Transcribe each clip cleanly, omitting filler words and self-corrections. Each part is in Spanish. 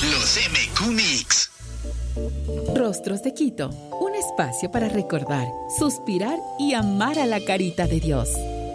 Los MQ Mix. Rostros de Quito, un espacio para recordar, suspirar y amar a la carita de Dios.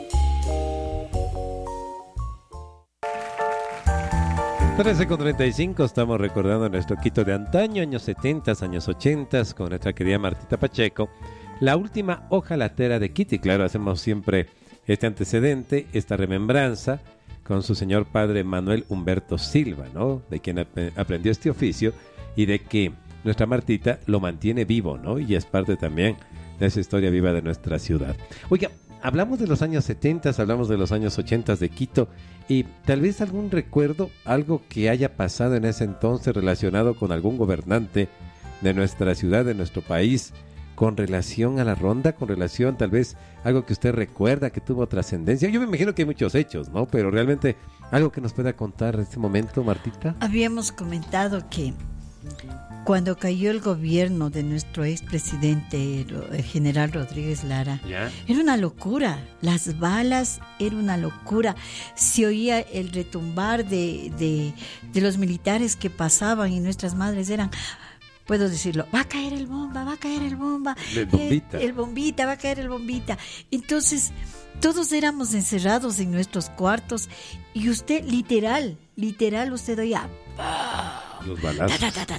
Con 35 estamos recordando nuestro Quito de antaño, años 70, años 80, con nuestra querida Martita Pacheco, la última ojalatera de Quito. Y claro, hacemos siempre este antecedente, esta remembranza con su señor padre Manuel Humberto Silva, ¿no? De quien aprendió este oficio y de que nuestra Martita lo mantiene vivo, ¿no? Y es parte también de esa historia viva de nuestra ciudad. Oiga, hablamos de los años 70, hablamos de los años 80 de Quito y tal vez algún recuerdo, algo que haya pasado en ese entonces relacionado con algún gobernante de nuestra ciudad, de nuestro país, con relación a la ronda, con relación tal vez algo que usted recuerda que tuvo trascendencia. Yo me imagino que hay muchos hechos, ¿no? Pero realmente algo que nos pueda contar en este momento, Martita. Habíamos comentado que cuando cayó el gobierno de nuestro expresidente, el general Rodríguez Lara, ¿ya? Era una locura. Las balas era una locura. Se oía el retumbar de los militares que pasaban y nuestras madres eran... Puedo decirlo, va a caer el bomba, va a caer el bomba. El bombita. El bombita, va a caer el bombita. Entonces, todos éramos encerrados en nuestros cuartos y usted, literal, usted oía... Los balazos.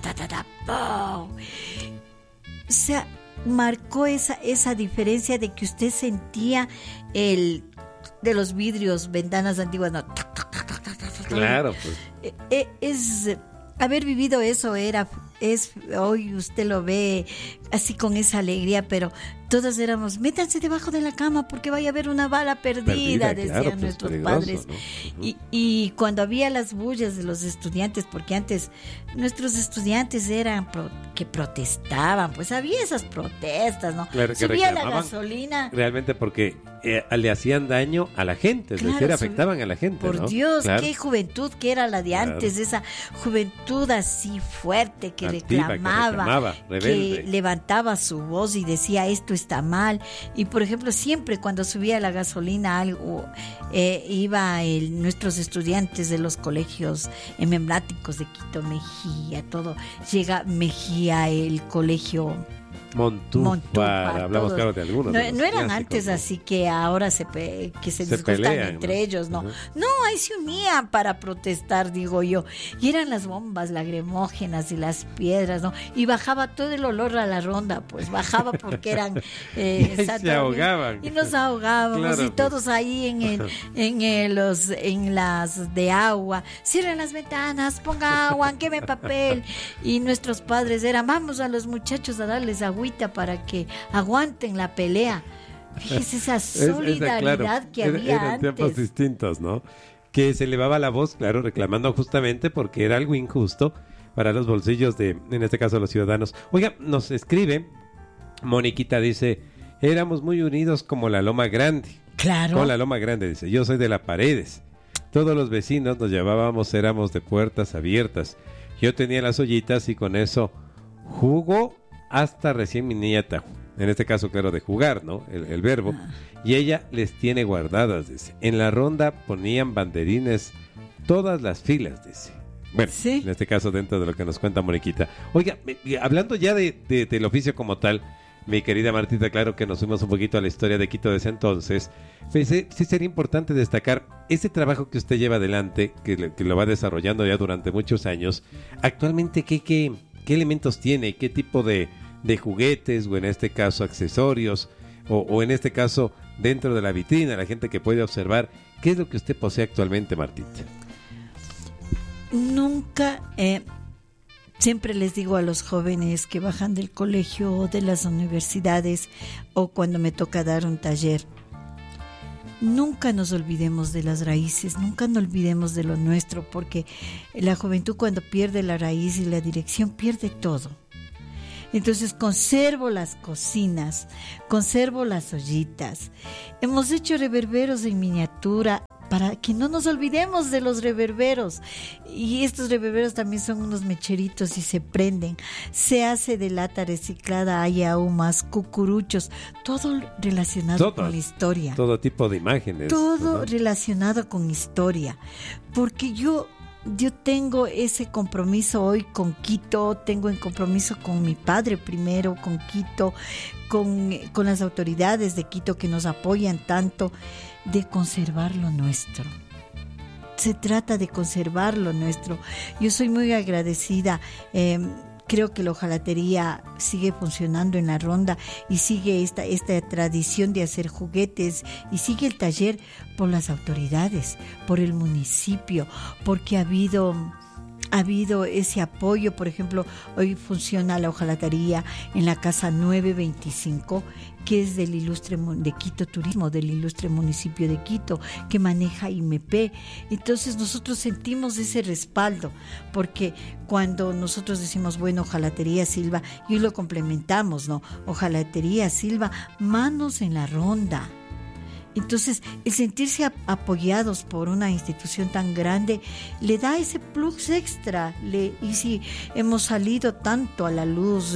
O sea, marcó esa diferencia de que usted sentía de los vidrios, ventanas antiguas, no. Claro, pues. Haber vivido eso hoy usted lo ve así con esa alegría, pero todos éramos, métanse debajo de la cama porque vaya a haber una bala perdida, decían claro, nuestros padres, ¿no? Y cuando había las bullas de los estudiantes, porque antes nuestros estudiantes eran que protestaban, pues había esas protestas, ¿no? Claro, subía la gasolina. Realmente porque le hacían daño a la gente, es decir, afectaban a la gente, por ¿no? Dios, claro. Qué juventud que era la de antes, esa juventud así fuerte que reclamaba, rebelde, que levantaba su voz y decía esto está mal. Y por ejemplo, siempre cuando subía la gasolina algo, iba nuestros estudiantes de los colegios emblemáticos de Quito, Mejía, todo, llega Mejía, el colegio Montúfar, hablamos todos. Claro de algunos. No eran antes, ¿no? Así que ahora se disgustan pelean, entre ¿no? ellos, ¿no? Uh-huh. No, ahí se unían para protestar, digo yo. Y eran las bombas lagrimógenas y las piedras, ¿no? Y bajaba todo el olor a la ronda, pues bajaba porque eran... y se ahogaban. Y nos ahogábamos, claro, y todos pues. Ahí en las de agua. Cierren las ventanas, ponga agua, queme papel. Y nuestros padres eran, vamos a los muchachos a darles agüita para que aguanten la pelea. Fíjese esa solidaridad claro, que había eran antes. Tiempos distintos, ¿no? Que se elevaba la voz, claro, reclamando justamente porque era algo injusto para los bolsillos en este caso, los ciudadanos. Oiga, nos escribe, Moniquita dice, éramos muy unidos como la Loma Grande. Claro. Con la Loma Grande, dice, yo soy de La Paredes. Todos los vecinos nos llevábamos, éramos de puertas abiertas. Yo tenía las ollitas y con eso jugo hasta recién mi nieta, en este caso claro de jugar, ¿no? El verbo, y ella les tiene guardadas, dice. En la ronda ponían banderines todas las filas, dice. Bueno, ¿sí? En este caso dentro de lo que nos cuenta Moniquita. Oiga, hablando ya del oficio como tal, mi querida Martita, claro que nos fuimos un poquito a la historia de Quito de ese entonces. Sí sería importante destacar ese trabajo que usted lleva adelante, que lo va desarrollando ya durante muchos años. Actualmente, ¿qué elementos tiene? ¿Qué tipo de juguetes o en este caso accesorios o en este caso dentro de la vitrina, la gente que puede observar? ¿Qué es lo que usted posee actualmente, Martita? Nunca, siempre les digo a los jóvenes que bajan del colegio o de las universidades o cuando me toca dar un taller, nunca nos olvidemos de las raíces, nunca nos olvidemos de lo nuestro, porque la juventud cuando pierde la raíz y la dirección pierde todo. Entonces conservo las cocinas, conservo las ollitas. Hemos hecho reverberos en miniatura para que no nos olvidemos de los reverberos. Y estos reverberos también son unos mecheritos y se prenden. Se hace de lata reciclada, hay ahumas, cucuruchos, todo relacionado con la historia. Todo tipo de imágenes. Todo relacionado con historia. Porque yo yo tengo ese compromiso hoy con Quito, tengo el compromiso con mi padre primero, con Quito, con las autoridades de Quito que nos apoyan tanto, de conservar lo nuestro. Se trata de conservar lo nuestro. Yo soy muy agradecida. Creo que la hojalatería sigue funcionando en la Ronda y sigue esta tradición de hacer juguetes y sigue el taller por las autoridades, por el municipio, porque ha habido ese apoyo. Por ejemplo, hoy funciona la hojalatería en la casa 925, que es del ilustre de Quito Turismo, del ilustre municipio de Quito, que maneja IMP. Entonces nosotros sentimos ese respaldo, porque cuando nosotros decimos, bueno, hojalatería Silva, y lo complementamos, ¿no? Hojalatería Silva, manos en la Ronda. Entonces, el sentirse apoyados por una institución tan grande le da ese plus extra. Y si hemos salido tanto a la luz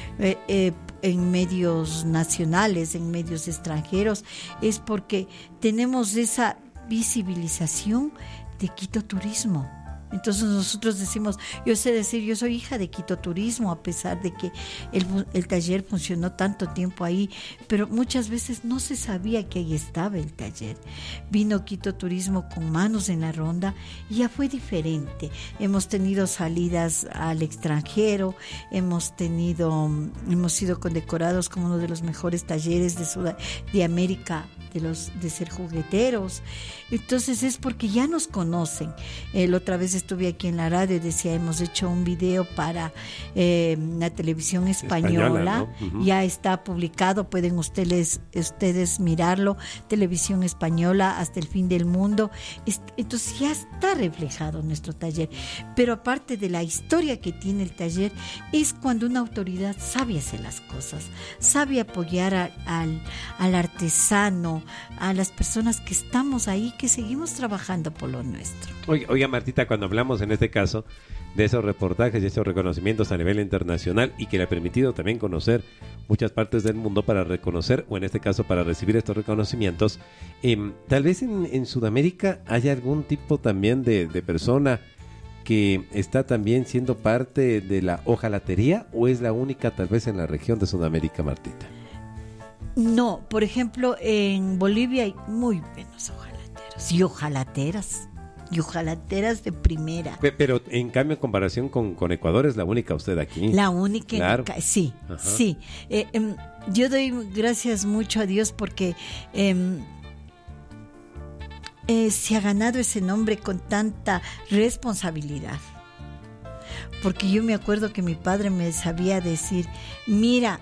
en medios nacionales, en medios extranjeros, es porque tenemos esa visibilización de Quito Turismo. Entonces nosotros decimos, yo sé decir, yo soy hija de Quito Turismo, a pesar de que el taller funcionó tanto tiempo ahí, pero muchas veces no se sabía que ahí estaba el taller. Vino Quito Turismo con manos en la Ronda y ya fue diferente. Hemos tenido salidas al extranjero, hemos sido condecorados como uno de los mejores talleres de América, de ser jugueteros. Entonces es porque ya nos conocen. La otra vez estuve aquí en la radio y decía, hemos hecho un video para la televisión española, ¿no? Ya está publicado, pueden ustedes mirarlo, televisión española hasta el fin del mundo. Entonces ya está reflejado nuestro taller, pero aparte de la historia que tiene el taller, es cuando una autoridad sabe hacer las cosas, sabe apoyar al artesano, a las personas que estamos ahí, que seguimos trabajando por lo nuestro. Oiga, Martita, cuando hablamos en este caso de esos reportajes y esos reconocimientos a nivel internacional, y que le ha permitido también conocer muchas partes del mundo para reconocer, o en este caso para recibir estos reconocimientos, tal vez en Sudamérica haya algún tipo también de persona que está también siendo parte de la hojalatería, o es la única tal vez en la región de Sudamérica, Martita. No, por ejemplo, en Bolivia hay muy buenos hojalateros y hojalateras. Y hojalateras de primera. Pero en cambio, en comparación con Ecuador, es la única usted aquí. La única, claro. Sí, ajá. Sí. Yo doy gracias mucho a Dios porque se ha ganado ese nombre con tanta responsabilidad. Porque yo me acuerdo que mi padre me sabía decir, mira,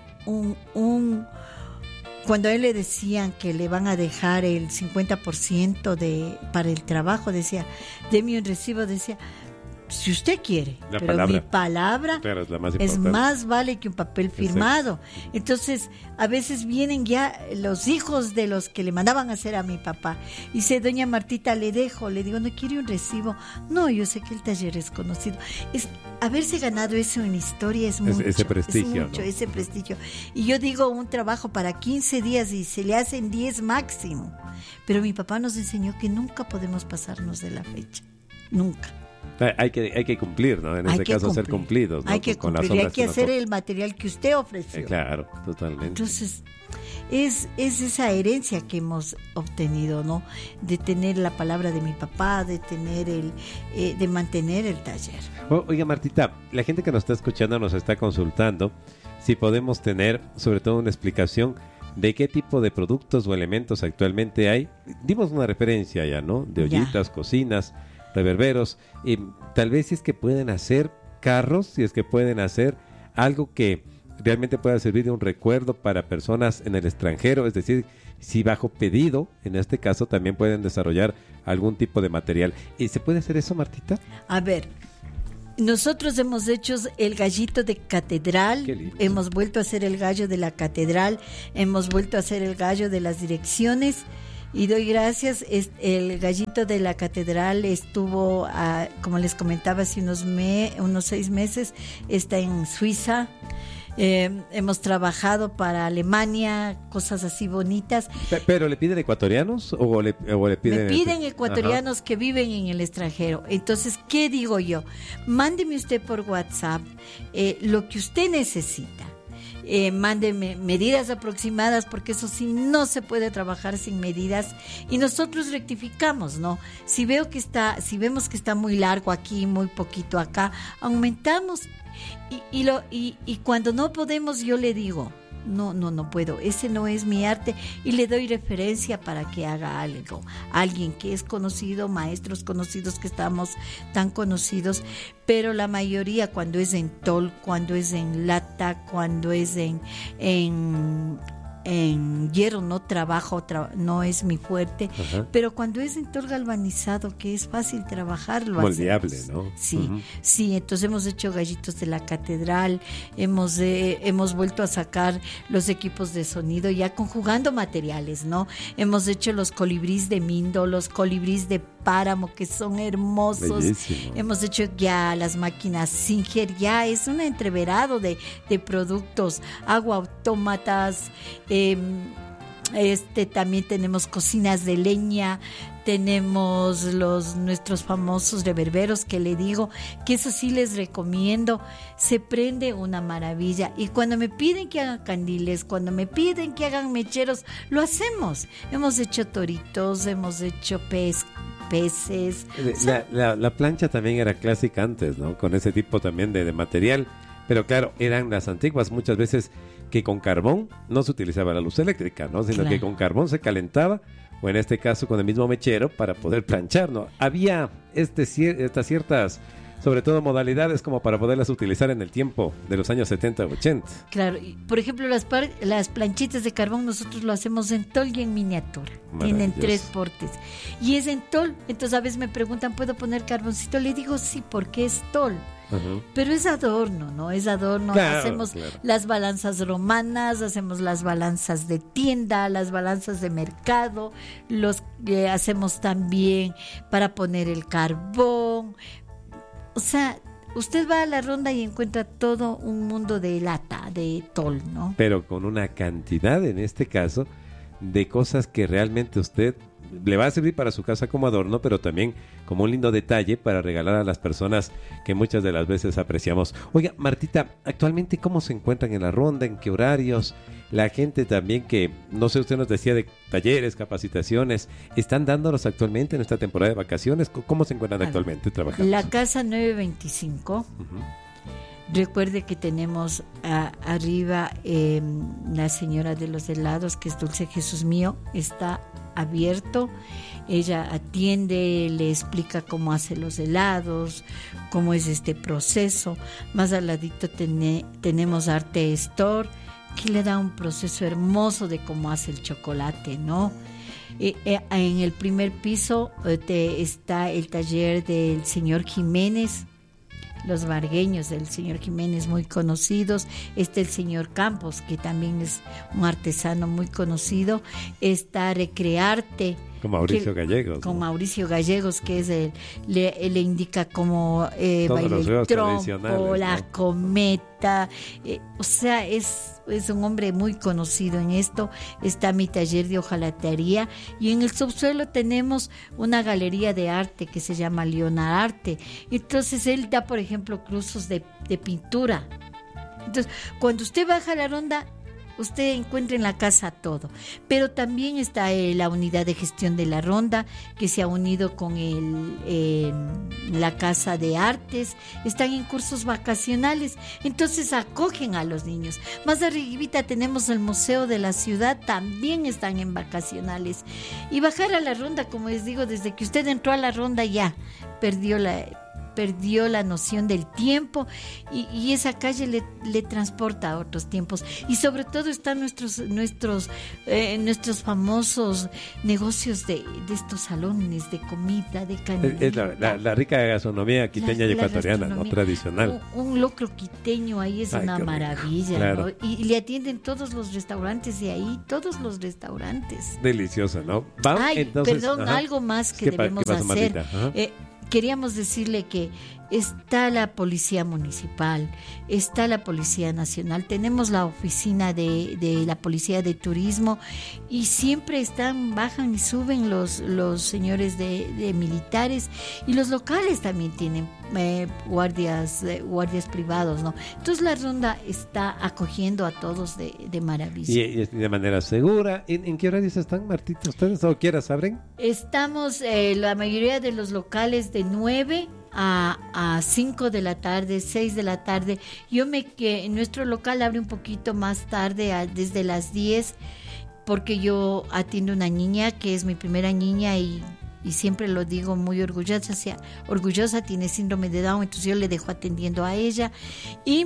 cuando a él le decían que le van a dejar el 50% para el trabajo, decía, deme un recibo, decía, si usted quiere, pero mi palabra claro, es más vale que un papel firmado. Entonces, a veces vienen ya los hijos de los que le mandaban a hacer a mi papá. Y dice, doña Martita, le digo, ¿no quiere un recibo? No, yo sé que el taller es conocido. Haberse ganado eso en historia es mucho. Ese prestigio. Es mucho, ¿no? Ese prestigio. Y yo digo, un trabajo para 15 días y se le hacen 10 máximo. Pero mi papá nos enseñó que nunca podemos pasarnos de la fecha. Nunca. Hay que cumplir, ¿no? En este caso ser cumplidos, ¿no? Hay que cumplir, hay que hacer el material que usted ofreció. Claro, totalmente. Entonces, es esa herencia que hemos obtenido, ¿no? De tener la palabra de mi papá, de mantener el taller. Oiga, Martita, la gente que nos está escuchando nos está consultando si podemos tener, sobre todo, una explicación de qué tipo de productos o elementos actualmente hay. Dimos una referencia ya, ¿no? De ollitas, cocinas, reverberos, y tal vez si es que pueden hacer carros, si es que pueden hacer algo que realmente pueda servir de un recuerdo para personas en el extranjero, es decir, si bajo pedido, en este caso también pueden desarrollar algún tipo de material. ¿Y se puede hacer eso, Martita? A ver, nosotros hemos hecho el gallito de catedral, hemos vuelto a hacer el gallo de la catedral, hemos vuelto a hacer el gallo de las direcciones. Y doy gracias, el gallito de la catedral estuvo, como les comentaba, hace unos 6 meses, está en Suiza. hemos trabajado para Alemania, cosas así bonitas. ¿Pero le piden ecuatorianos o le piden? Me piden ecuatorianos que viven en el extranjero. Entonces, ¿qué digo yo? Mándeme usted por WhatsApp lo que usted necesita. Mándeme medidas aproximadas, porque eso sí no se puede trabajar sin medidas, y nosotros rectificamos, ¿no? Si vemos que está muy largo aquí, muy poquito acá, aumentamos, y cuando no podemos, yo le digo, no puedo, ese no es mi arte, y le doy referencia para que haga algo, alguien que es conocido, maestros conocidos que estamos tan conocidos, pero la mayoría cuando es en tol, cuando es en lata, cuando es en hierro no trabajo, no es mi fuerte. Ajá. Pero cuando es en tol galvanizado, que es fácil trabajarlo, moldeable, ¿no? Sí, sí, entonces hemos hecho gallitos de la catedral, hemos vuelto a sacar los equipos de sonido ya conjugando materiales, ¿no? Hemos hecho los colibrís de Mindo, los colibrís de Páramo, que son hermosos. Bellísimo. Hemos hecho ya las máquinas Singer, ya es un entreverado de productos, agua autómatas, también tenemos cocinas de leña, tenemos nuestros famosos reverberos, que le digo que eso sí les recomiendo, se prende una maravilla. Y cuando me piden que hagan candiles, cuando me piden que hagan mecheros, lo hacemos. Hemos hecho toritos, hemos hecho peces. La plancha también era clásica antes, ¿no? Con ese tipo también de material. Pero claro, eran las antiguas muchas veces que con carbón no se utilizaba la luz eléctrica, ¿no? Sino que con carbón se calentaba, o en este caso con el mismo mechero, para poder planchar, ¿no? Había estas ciertas, sobre todo modalidades, como para poderlas utilizar en el tiempo de los años 70 o 80. Claro, y por ejemplo las planchitas de carbón nosotros lo hacemos en tol y en miniatura. Tienen 3 portes y es en tol. Entonces a veces me preguntan, ¿puedo poner carboncito? Le digo sí, porque es tol. Uh-huh. Pero es adorno, ¿no? Es adorno. Claro, hacemos las balanzas romanas, hacemos las balanzas de tienda, las balanzas de mercado, hacemos también para poner el carbón. O sea, usted va a la ronda y encuentra todo un mundo de lata, de tol, ¿no? Pero con una cantidad, en este caso, de cosas que realmente usted le va a servir para su casa como adorno, pero también como un lindo detalle para regalar a las personas que muchas de las veces apreciamos. Oiga, Martita, actualmente ¿cómo se encuentran en la ronda? ¿En qué horarios? La gente también que, no sé, usted nos decía de talleres, capacitaciones, ¿están dándolos actualmente en esta temporada de vacaciones? ¿Cómo se encuentran actualmente trabajando? La casa 925. Uh-huh. Recuerde que tenemos arriba la señora de los helados, que es Dulce Jesús Mío, está abierto. Ella atiende, le explica cómo hace los helados, cómo es este proceso. Más al ladito tenemos Arte Store, que le da un proceso hermoso de cómo hace el chocolate, ¿no? En el primer piso está el taller del señor Jiménez, los vargueños del señor Jiménez muy conocidos. Está el señor Campos, que también es un artesano muy conocido. Está Recrearte con Mauricio Gallegos, con Mauricio Gallegos, que es le indica cómo baila el trompo, la cometa, o sea, es un hombre muy conocido en esto. Está mi taller de hojalatería, y en el subsuelo tenemos una galería de arte que se llama Leona Arte. Entonces él da, por ejemplo, cursos de pintura. Entonces, cuando usted baja a la ronda, usted encuentra en la casa todo. Pero también está la unidad de gestión de la ronda, que se ha unido con la casa de artes. Están en cursos vacacionales, entonces acogen a los niños. Más arribita tenemos el Museo de la Ciudad, también están en vacacionales. Y bajar a la ronda, como les digo, desde que usted entró a la ronda ya perdió la noción del tiempo, y esa calle le transporta a otros tiempos. Y sobre todo están nuestros famosos negocios de estos salones de comida, de canelita. Es la rica gastronomía quiteña y ecuatoriana, ¿no? Tradicional. Un locro quiteño ahí es una maravilla, claro, ¿no? Y le atienden todos los restaurantes de ahí, todos los restaurantes. Delicioso, ¿no? Entonces, perdón, algo más que debemos hacer. Queríamos decirle que está la Policía Municipal, está la Policía Nacional, tenemos la oficina de la Policía de Turismo y siempre bajan y suben los señores de militares, y los locales también tienen guardias privados, ¿no? Entonces la ronda está acogiendo a todos de maravilla. Y de manera segura. ¿En qué horarios están, Martita? ¿Ustedes o quieras abren? Estamos, la mayoría de los locales, de 9 a 5 de la tarde, 6 de la tarde. Nuestro local abre un poquito más tarde, desde las 10, porque yo atiendo una niña que es mi primera niña y siempre lo digo muy orgullosa, tiene síndrome de Down, entonces yo le dejo atendiendo a ella. Y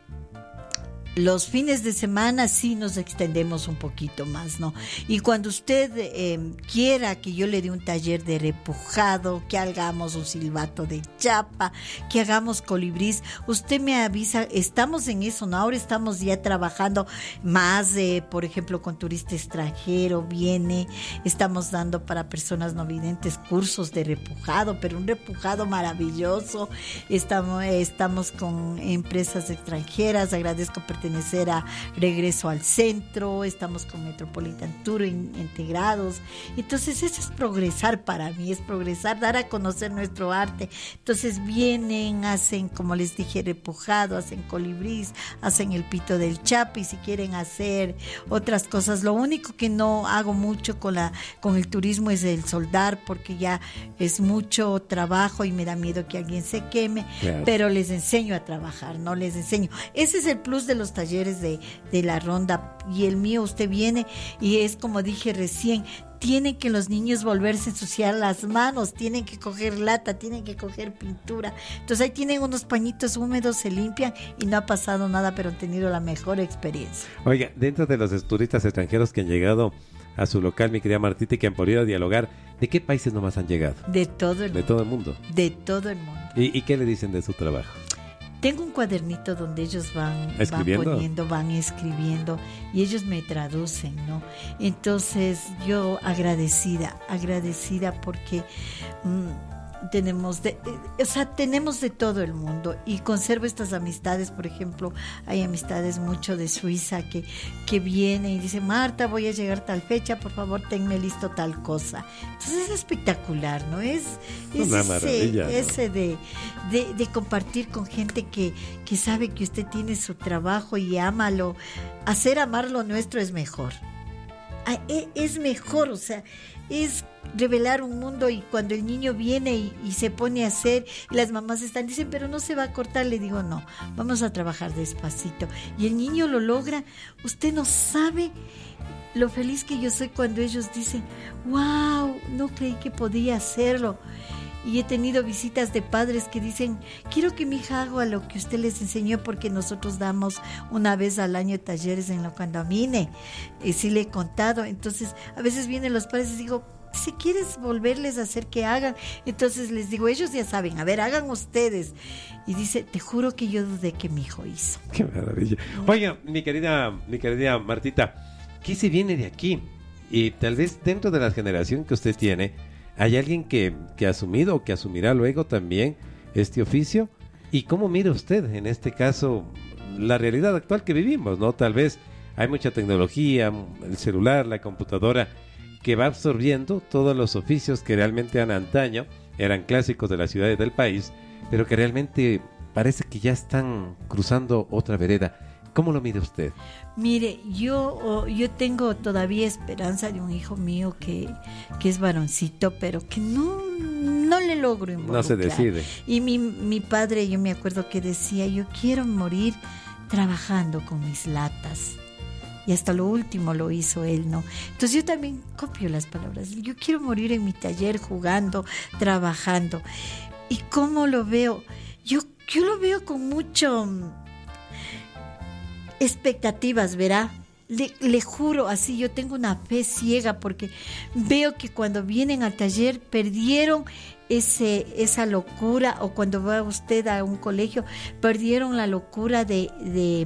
los fines de semana sí nos extendemos un poquito más, ¿no? Y cuando usted quiera que yo le dé un taller de repujado, que hagamos un silbato de chapa, que hagamos colibrís, usted me avisa. Estamos en eso, ¿no? Ahora estamos ya trabajando más, por ejemplo, con turista extranjero, estamos dando para personas no videntes cursos de repujado, pero un repujado maravilloso. Estamos con empresas extranjeras, agradezco pertenecer a Regreso al Centro, estamos con Metropolitan Tour integrados. Entonces eso es progresar para mí, es progresar, dar a conocer nuestro arte. Entonces vienen, hacen, como les dije, repujado, hacen colibrís, hacen el pito del Chapa, y si quieren hacer otras cosas. Lo único que no hago mucho con el turismo es el soldar, porque ya es mucho trabajo y me da miedo que alguien se queme, claro. Pero les enseño a trabajar, no les enseño. Ese es el plus de los talleres de la ronda. Y el mío, usted viene y es como dije recién, tienen que los niños volverse a ensuciar las manos, tienen que coger lata, tienen que coger pintura. Entonces ahí tienen unos pañitos húmedos, se limpian y no ha pasado nada, pero han tenido la mejor experiencia. Oiga, dentro de los turistas extranjeros que han llegado a su local, mi querida Martita, y que han podido dialogar, ¿de qué países nomás han llegado? De todo el mundo. De todo el mundo. De todo el mundo. ¿Y qué le dicen de su trabajo? Tengo un cuadernito donde ellos van poniendo, van escribiendo y ellos me traducen, ¿no? Entonces yo agradecida porque tenemos de todo el mundo y conservo estas amistades. Por ejemplo, hay amistades mucho de Suiza que vienen y dicen: Marta, voy a llegar tal fecha, por favor tenme listo tal cosa. Entonces es espectacular, ¿no? Es una maravilla, ¿no? Ese de compartir con gente que sabe que usted tiene su trabajo y ámalo. Hacer amar lo nuestro es mejor. Es mejor, o sea, es revelar un mundo. Y cuando el niño viene y se pone a hacer, y las mamás dicen, pero no se va a cortar, le digo, no, vamos a trabajar despacito, y el niño lo logra. Usted no sabe lo feliz que yo soy cuando ellos dicen: wow, no creí que podía hacerlo. Y he tenido visitas de padres que dicen: quiero que mi hija haga lo que usted les enseñó, porque nosotros damos una vez al año talleres en lo Condamine. Sí le he contado. Entonces a veces vienen los padres y digo: si quieres volverles a hacer que hagan. Entonces les digo: ellos ya saben, a ver, hagan ustedes. Y dice: te juro que yo dudé que mi hijo hizo. Qué maravilla. Oiga, mi querida Martita, ¿qué se viene de aquí? Y tal vez dentro de la generación que usted tiene, ¿hay alguien que ha asumido o que asumirá luego también este oficio? ¿Y cómo mira usted, en este caso, la realidad actual que vivimos, ¿no? Tal vez hay mucha tecnología, el celular, la computadora, que va absorbiendo todos los oficios que realmente antaño eran clásicos de las ciudades del país, pero que realmente parece que ya están cruzando otra vereda. ¿Cómo lo mira usted? Mire, yo tengo todavía esperanza de un hijo mío que es varoncito, pero que no le logro involucrar. No se decide. Y mi padre, yo me acuerdo que decía: yo quiero morir trabajando con mis latas. Y hasta lo último lo hizo él, ¿no? Entonces yo también copio las palabras. Yo quiero morir en mi taller jugando, trabajando. ¿Y cómo lo veo? Yo lo veo con mucho expectativas, ¿verá? Le juro, así yo tengo una fe ciega, porque veo que cuando vienen al taller perdieron esa locura, o cuando va usted a un colegio perdieron la locura de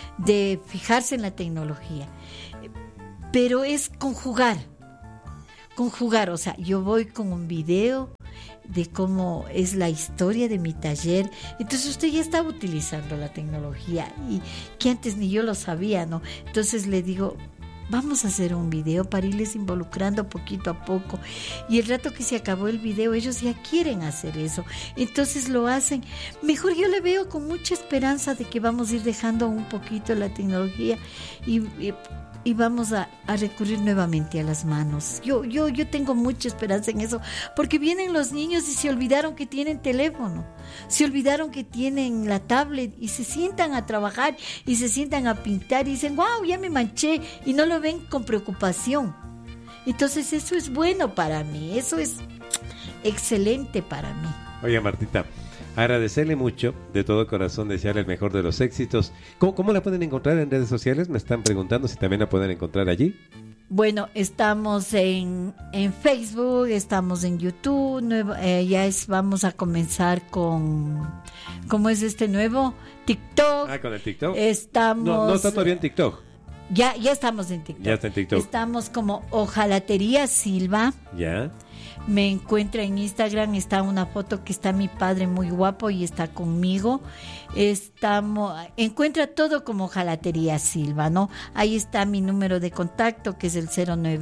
fijarse en la tecnología, pero es conjugar jugar. O sea, yo voy con un video de cómo es la historia de mi taller. Entonces usted ya estaba utilizando la tecnología y que antes ni yo lo sabía, ¿no? Entonces le digo, vamos a hacer un video para irles involucrando poquito a poco. Y el rato que se acabó el video, ellos ya quieren hacer eso. Entonces lo hacen. Mejor yo le veo con mucha esperanza de que vamos a ir dejando un poquito la tecnología y vamos a recurrir nuevamente a las manos. Yo tengo mucha esperanza en eso, porque vienen los niños y se olvidaron que tienen teléfono, se olvidaron que tienen la tablet y se sientan a trabajar y se sientan a pintar y dicen, wow, ya me manché, y no lo ven con preocupación. Entonces eso es bueno para mí, eso es excelente para mí. Oye, Martita, agradecerle mucho, de todo corazón, desearle el mejor de los éxitos. ¿Cómo la pueden encontrar en redes sociales? Me están preguntando si también la pueden encontrar allí. Bueno, estamos en Facebook, estamos en YouTube, vamos a comenzar con, ¿cómo es este nuevo? TikTok. Ah, con el TikTok. Estamos... No está todavía en TikTok. Ya estamos en TikTok. Ya está en TikTok. Estamos como Ojalatería Silva. Ya. Me encuentra en Instagram, está una foto que está mi padre muy guapo y está conmigo. Encuentra todo como Ojalatería Silva, ¿no? Ahí está mi número de contacto, que es el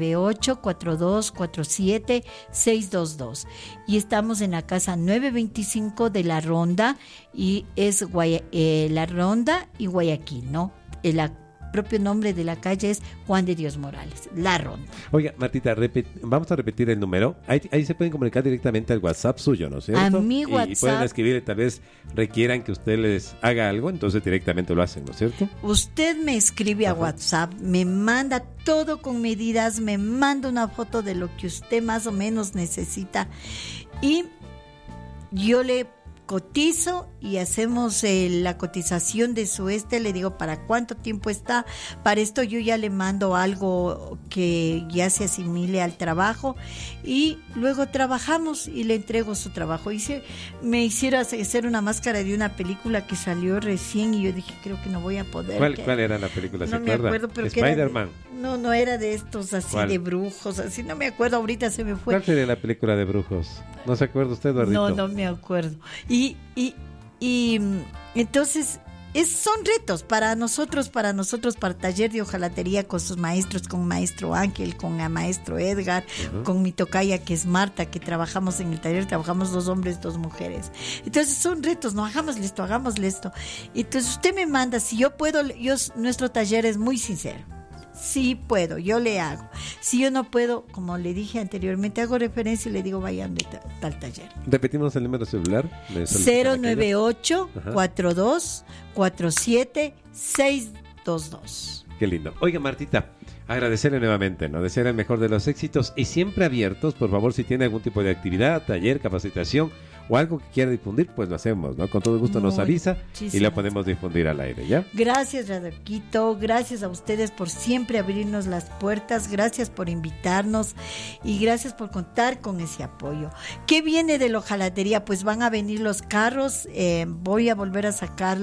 098-4247-622. Y estamos en la casa 925 de La Ronda, y es La Ronda y Guayaquil, ¿no? El propio nombre de la calle es Juan de Dios Morales, La Ronda. Oiga, Martita, vamos a repetir el número. Ahí se pueden comunicar directamente al WhatsApp suyo, ¿no es cierto? A mi WhatsApp. Y pueden escribir, tal vez requieran que usted les haga algo, entonces directamente lo hacen, ¿no es cierto? Usted me escribe a WhatsApp, me manda todo con medidas, me manda una foto de lo que usted más o menos necesita y yo le cotizo y hacemos la cotización de su le digo para cuánto tiempo está. Para esto yo ya le mando algo que ya se asimile al trabajo y luego trabajamos y le entrego su trabajo. Me hiciera hacer una máscara de una película que salió recién y yo dije, creo que no voy a poder. ¿Cuál era la película? No ¿Se me acuerda? acuerdo, pero Spider-Man. No era de estos así. ¿Cuál? De brujos, así, no me acuerdo, ahorita se me fue. ¿Cuál sería la película de brujos? ¿No se acuerda usted, Eduardito? No me acuerdo. Y entonces son retos para nosotros, para Taller de Ojalatería, con sus maestros, con maestro Ángel, con el maestro Edgar, con mi tocaya que es Marta, que trabajamos en el taller, trabajamos 2 hombres, 2 mujeres. Entonces son retos, no, hagámosle esto. Entonces usted me manda, si yo puedo, nuestro taller es muy sincero. Sí puedo, yo le hago. Si yo no puedo, como le dije anteriormente, hago referencia y le digo, vayan de tal taller. Repetimos el número celular. 098-4247-622. Qué lindo. Oiga, Martita, agradecerle nuevamente, ¿no? Desearle el mejor de los éxitos y siempre abiertos, por favor, si tiene algún tipo de actividad, taller, capacitación o algo que quiera difundir, pues lo hacemos, ¿no? Con todo gusto nos avisa y la podemos difundir al aire, ¿ya? Gracias, Radioquito, gracias a ustedes por siempre abrirnos las puertas, gracias por invitarnos y gracias por contar con ese apoyo. ¿Qué viene de la ojalatería? Pues van a venir los carros, voy a volver a sacar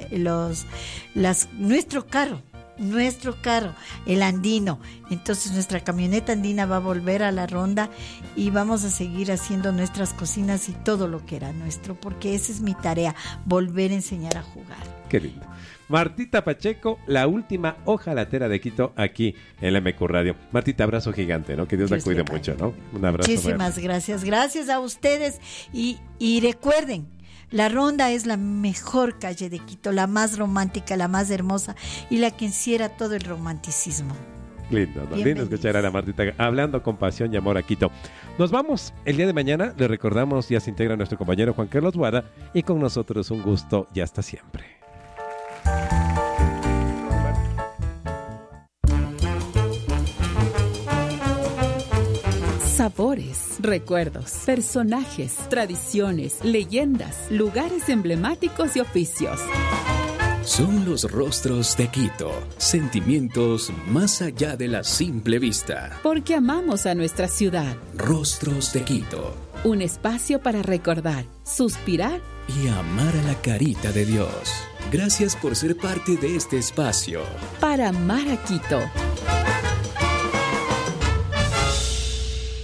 nuestro carro, el andino. Entonces nuestra camioneta andina va a volver a La Ronda y vamos a seguir haciendo nuestras cocinas y todo lo que era nuestro, porque esa es mi tarea, volver a enseñar a jugar. Qué lindo. Martita Pacheco, la última ojalatera de Quito, aquí en la MQ Radio. Martita, abrazo gigante, ¿no? Que Dios la cuide mucho, ¿no? Un abrazo. Muchísimas gracias a ustedes y recuerden, La Ronda es la mejor calle de Quito, la más romántica, la más hermosa y la que encierra todo el romanticismo. Lindo, ¿no? Lindo escuchar a la Martita hablando con pasión y amor a Quito. Nos vamos. El día de mañana, le recordamos, ya se integra nuestro compañero Juan Carlos Guada y con nosotros un gusto y hasta siempre. Sabores, recuerdos, personajes, tradiciones, leyendas, lugares emblemáticos y oficios. Son los rostros de Quito, sentimientos más allá de la simple vista. Porque amamos a nuestra ciudad. Rostros de Quito. Un espacio para recordar, suspirar y amar a la carita de Dios. Gracias por ser parte de este espacio. Para amar a Quito.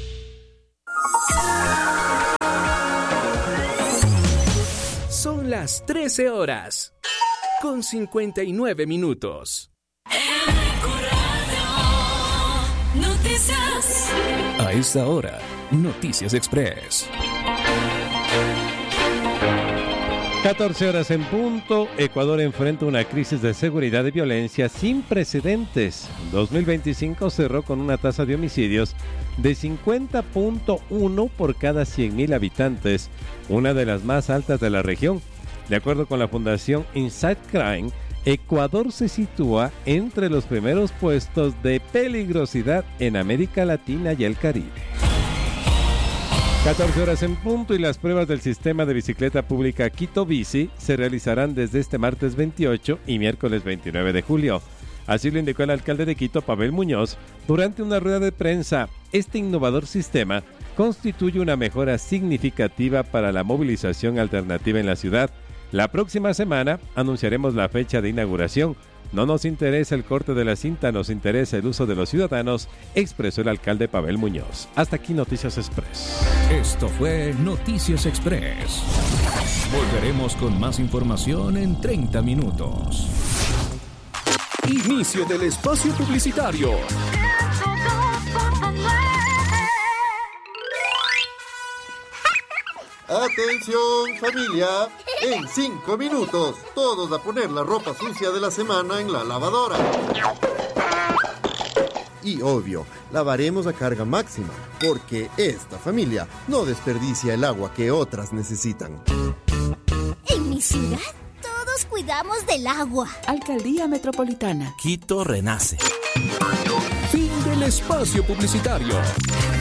las 13 horas, con 59 minutos. Noticias. A esta hora, Noticias Express. 14 horas en punto. Ecuador enfrenta una crisis de seguridad y violencia sin precedentes. 2025 cerró con una tasa de homicidios de 50.1 por cada 100.000 habitantes, una de las más altas de la región. De acuerdo con la Fundación Inside Crime, Ecuador se sitúa entre los primeros puestos de peligrosidad en América Latina y el Caribe. 14 horas en punto y las pruebas del sistema de bicicleta pública Quito Bici se realizarán desde este martes 28 y miércoles 29 de julio. Así lo indicó el alcalde de Quito, Pavel Muñoz, durante una rueda de prensa. Este innovador sistema constituye una mejora significativa para la movilización alternativa en la ciudad. La próxima semana anunciaremos la fecha de inauguración. No nos interesa el corte de la cinta, nos interesa el uso de los ciudadanos, expresó el alcalde Pavel Muñoz. Hasta aquí Noticias Express. Esto fue Noticias Express. Volveremos con más información en 30 minutos. Inicio del espacio publicitario. Atención familia, en 5 minutos, todos a poner la ropa sucia de la semana en la lavadora. Y obvio, lavaremos a carga máxima, porque esta familia no desperdicia el agua que otras necesitan. En mi ciudad, todos cuidamos del agua. Alcaldía Metropolitana. Quito renace. Fin del espacio publicitario.